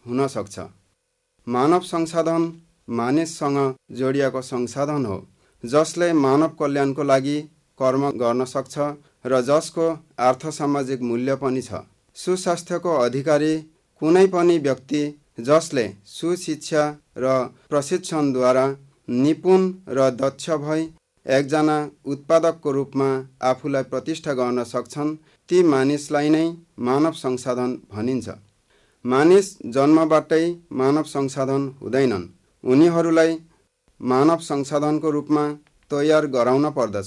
हुन सक्छ। मानव संसाधन मानिससँग जोडिएको संसाधन हो जसले मानव कल्याणको लागि कर्म गर्न सक्छ र जसको आर्थ-सामाजिक मूल्य पनि छ। सुस्वास्थ्यको अधिकारी कुनै पनि व्यक्ति जसले सुशिक्षा र प्रशिक्षणद्वारा निपुण र दक्ष भई एकजना उत्पादकको रूपमा आफूलाई प्रतिष्ठा गर्न सक्छन्, ती मानिसलाई नै मानव संसाधन भनिन्छ। मानिस जन्मबाटै मानव संसाधन हुँदैनन्, उनीहरूलाई मानव संसाधनको रूपमा तयार गराउन पर्दछ।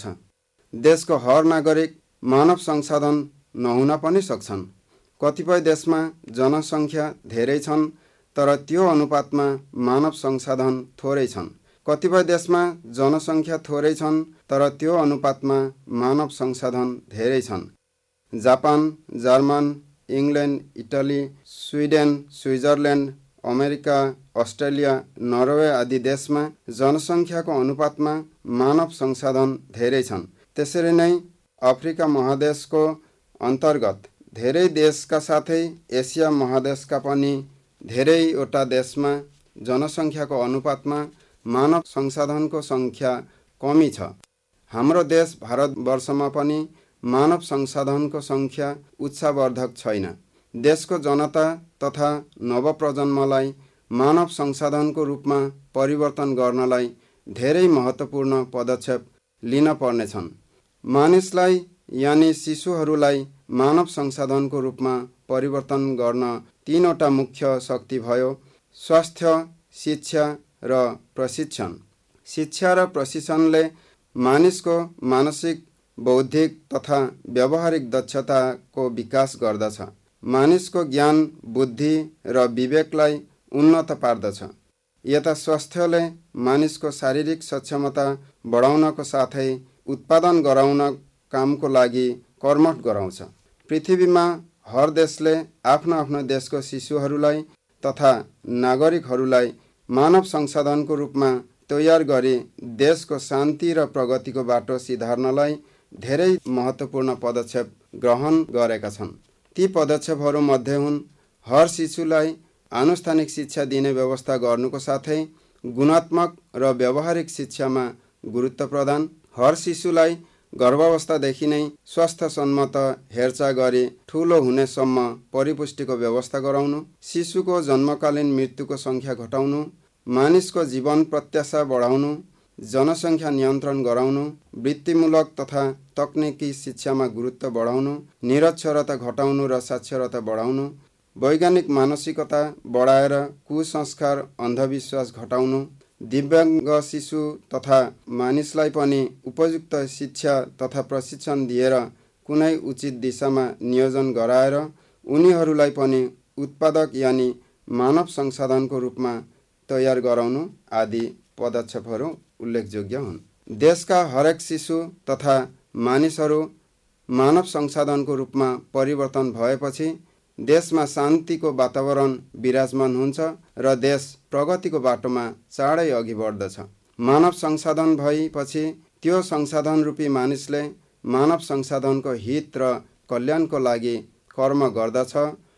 देशको हर नागरिक मानव संसाधन नहुन पनि सक्छन्। कतिपय देशमा जनसङ्ख्या धेरै छन् तर त्यो अनुपातमा मानव संसाधन थोरै छन्। कतिपय देशमा जनसङ्ख्या थोरै छन् तर त्यो अनुपातमा मानव संसाधन धेरै छन्। Japan, German, England, Italy, Sweden, Switzerland, America, Australia, Norway आदि देशमा जनसङ्ख्याको अनुपातमा मानव संसाधन धेरै छन्। त्यसरी नै अफ्रिका महादेशको अन्तर्गत धेरै देशका साथै एसिया महादेशका पनि धेरैवटा देशमा जनसङ्ख्याको अनुपातमा मानव संसाधनको सङ्ख्या कमी छ। हाम्रो देश भारतवर्षमा पनि मानव संसाधनको सङ्ख्या उत्साहवर्धक छैन। देशको जनता तथा नवप्रजन्मलाई मानव संसाधनको रूपमा परिवर्तन गर्नलाई धेरै महत्त्वपूर्ण पदक्षेप लिन पर्नेछन्। मानिसलाई यानि शिशुहरूलाई मानव संसाधनको रूपमा परिवर्तन गर्न तीनवटा मुख्य शक्ति भयो: स्वास्थ्य, शिक्षा र प्रशिक्षण। शिक्षा र प्रशिक्षणले मानिसको मानसिक, बौद्धिक तथा व्यावहारिक दक्षताको विकास गर्दछ। मानिसको ज्ञान, बुद्धि र विवेकलाई उन्नत पार्दछ। यता स्वास्थ्यले मानिसको शारीरिक सक्षमता बढाउनको साथै उत्पादन गराउन कामको लागि कर्मठ गराउँछ। पृथ्वीमा हर देशले आफ्नो आफ्नो देशको शिशुहरूलाई तथा नागरिकहरूलाई मानव संसाधनको रूपमा तयार गरी देशको शान्ति र प्रगतिको बाटो सिधार्नलाई धेरै महत्त्वपूर्ण पदक्षेप ग्रहण गरेका छन्। ती पदक्षेपहरू मध्ये हुन्: हर शिशुलाई आनुष्ठानिक शिक्षा दिने व्यवस्था गर्नुको साथै गुणात्मक र व्यावहारिक शिक्षामा गुरुत्व प्रदान, हर शिशुलाई गर्भावस्थादेखि नै स्वास्थ्यसम्मत हेरचाह गरी ठुलो हुनेसम्म परिपुष्टिको व्यवस्था गराउनु, शिशुको जन्मकालीन मृत्युको सङ्ख्या घटाउनु, मानिसको जीवन प्रत्याशा बढाउनु, जनसङ्ख्या नियन्त्रण गराउनु, वृत्तिमूलक तथा तकनिकी शिक्षामा गुरुत्व बढाउनु, निरक्षरता घटाउनु र साक्षरता बढाउनु, वैज्ञानिक मानसिकता बढाएर कुसंस्कार, अन्धविश्वास घटाउनु, दिव्याङ्ग शिशु तथा मानिसलाई पनि उपयुक्त शिक्षा तथा प्रशिक्षण दिएर कुनै उचित दिशामा नियोजन गराएर उनीहरूलाई पनि उत्पादक यानि मानव संसाधनको रूपमा तयार गराउनु आदि पदक्षेपहरू उल्लेखयोग्य हुन्। देशका हरेक शिशु तथा मानिसहरू मानव संसाधनको रूपमा परिवर्तन भएपछि देशमा शान्तिको वातावरण विराजमान हुन्छ र देश प्रगतिको बाटोमा चाँडै अघि बढ्दछ। मानव संसाधन भएपछि त्यो संसाधन रूपी मानिसले मानव संसाधनको हित र कल्याणको लागि कर्म गर्दछ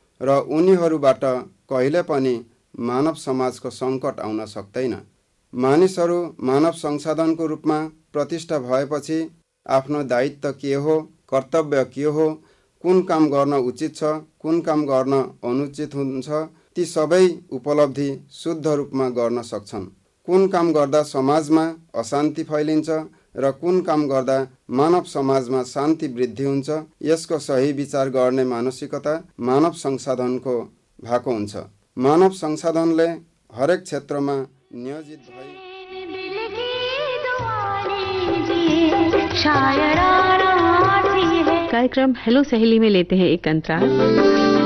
र उनीहरूबाट कहिले पनि मानव समाजको सङ्कट आउन सक्दैन। मानिसहरू मानव संसाधनको रूपमा प्रतिष्ठा भएपछि आफ्नो दायित्व के हो, कर्तव्य के हो, कुन काम गर्न उचित छ, कुन काम गर्न अनुचित हुन्छ, ती सबै उपलब्धि शुद्ध रूपमा गर्न सक्छन्। कुन काम गर्दा समाजमा अशान्ति फैलिन्छ र कुन काम गर्दा मानव समाजमा शान्ति वृद्धि हुन्छ, यसको सही विचार गर्ने मानसिकता मानव संसाधनको भएको हुन्छ। मानव संसाधनले हरेक क्षेत्रमा नियोजित भई कार्यक्रम हेलो सहेली में लेते हैं एक अंतराल।